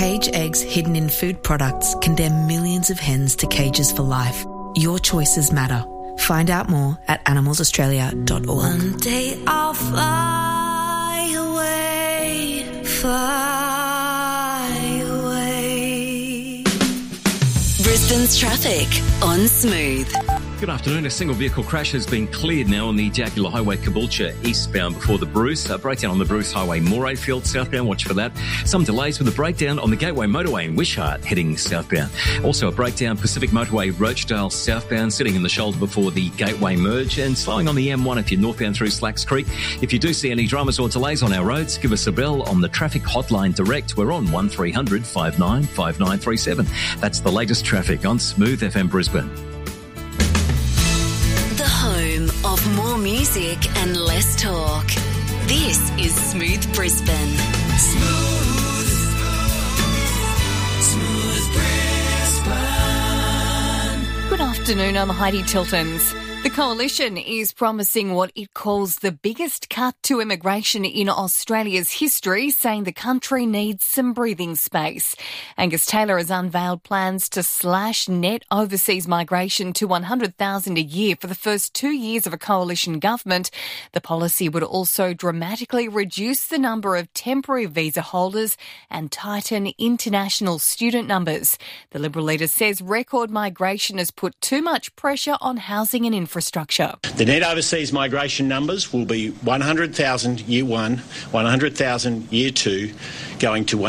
Cage eggs hidden in food products condemn millions of hens to cages for life. Your choices matter. Find out more at animalsaustralia.org. One day I'll fly away, fly away. Brisbane's traffic on Smooth. Good afternoon. A single vehicle crash has been cleared now on the Jaguar Highway Caboolture eastbound before the Bruce. A breakdown on the Bruce Highway Morayfield southbound. Watch for that. Some delays with a breakdown on the Gateway Motorway in Wishart heading southbound. Also a breakdown Pacific Motorway Rochedale southbound sitting in the shoulder before the Gateway merge and slowing on the M1 if you're northbound through Slacks Creek. If you do see any dramas or delays on our roads, give us a bell on the traffic hotline direct. We're on 1300 59 5937. That's the latest traffic on Smooth FM Brisbane. Of more music and less talk. This is Smooth Brisbane. Smooth Brisbane. Good afternoon, I'm Heidi Tiltons. The Coalition is promising what it calls the biggest cut to immigration in Australia's history, saying the country needs some breathing space. Angus Taylor has unveiled plans to slash net overseas migration to 100,000 a year for the first 2 years of a coalition government. The policy would also dramatically reduce the number of temporary visa holders and tighten international student numbers. The Liberal leader says record migration has put too much pressure on housing and infrastructure. The net overseas migration numbers will be 100,000 year one, 100,000 year two, going to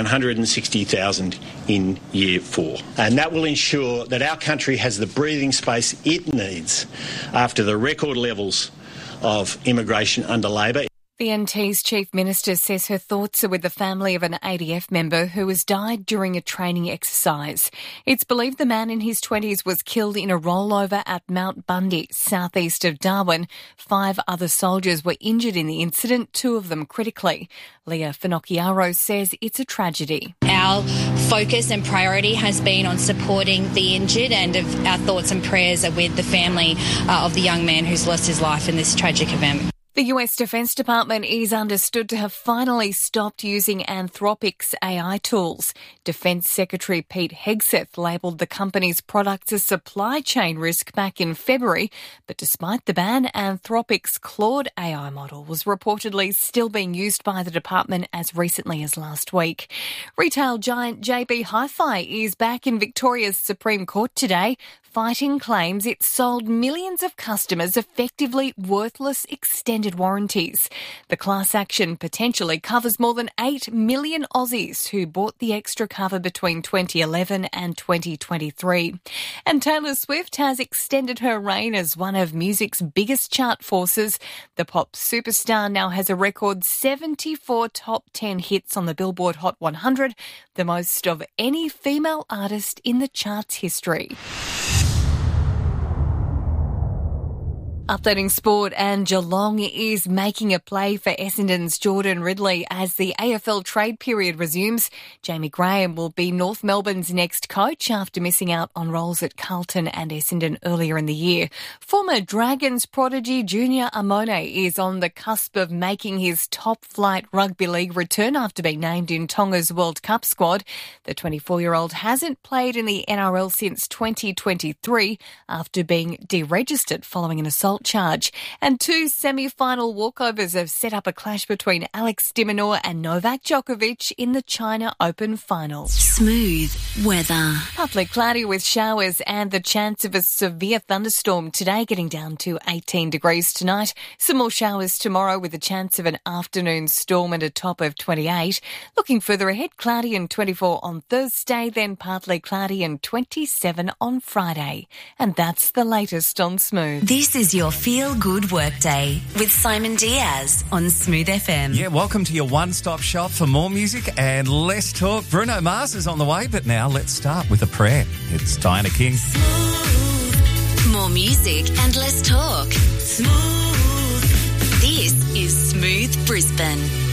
160,000 in year four. And that will ensure that our country has the breathing space it needs after the record levels of immigration under Labor. The NT's Chief Minister says her thoughts are with the family of an ADF member who has died during a training exercise. It's believed the man in his 20s was killed in a rollover at Mount Bundy, southeast of Darwin. 5 other soldiers were injured in the incident, 2 of them critically. Leah Finocchiaro says it's a tragedy. Our focus and priority has been on supporting the injured, and our thoughts and prayers are with the family of the young man who's lost his life in this tragic event. The US Defence Department is understood to have finally stopped using Anthropic's AI tools. Defence Secretary Pete Hegseth labelled the company's products a supply chain risk back in February, but despite the ban, Anthropic's Claude AI model was reportedly still being used by the department as recently as last week. Retail giant JB Hi-Fi is back in Victoria's Supreme Court today, fighting claims it sold millions of customers effectively worthless extended warranties. The class action potentially covers more than 8 million Aussies who bought the extra cover between 2011 and 2023. And Taylor Swift has extended her reign as one of music's biggest chart forces. The pop superstar now has a record 74 top 10 hits on the Billboard Hot 100, the most of any female artist in the chart's history. Updating sport, and Geelong is making a play for Essendon's Jordan Ridley as the AFL trade period resumes. Jamie Graham will be North Melbourne's next coach after missing out on roles at Carlton and Essendon earlier in the year. Former Dragons prodigy Junior Amone is on the cusp of making his top-flight rugby league return after being named in Tonga's World Cup squad. The 24-year-old hasn't played in the NRL since 2023 after being deregistered following an assault charge. And 2 semi-final walkovers have set up a clash between Alex de Minaur and Novak Djokovic in the China Open finals. Smooth weather. Partly cloudy with showers and the chance of a severe thunderstorm today, getting down to 18 degrees tonight. Some more showers tomorrow with a chance of an afternoon storm and a top of 28. Looking further ahead, cloudy and 24 on Thursday, then partly cloudy and 27 on Friday. And that's the latest on Smooth. This is your feel-good workday with Simon Diaz on Smooth FM. Yeah, welcome to your one-stop shop for more music and less talk. Bruno Mars is on the way, but now let's start with a prayer. It's Diana King. More music and less talk. Smooth. This is Smooth Brisbane.